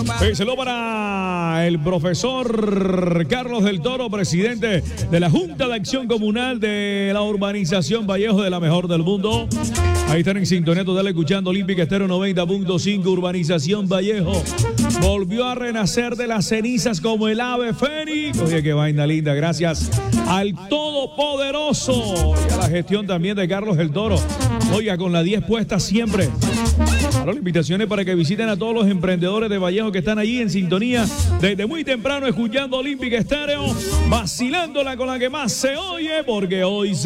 Díselo para el profesor Carlos del Toro, presidente de la Junta de Acción Comunal de la Urbanización Vallejo, de la mejor del mundo. Ahí están en sintonía total escuchando Olímpica Estéreo 90.5. Urbanización Vallejo volvió a renacer de las cenizas como el ave fénix. Oye, qué vaina linda, gracias al Todopoderoso y a la gestión también de Carlos del Toro. Oiga, con la 10 puesta siempre. Ahora las invitaciones para que visiten a todos los emprendedores de Vallejo que están allí en sintonía desde muy temprano escuchando Olímpica Estéreo, vacilándola con la que más se oye, porque hoy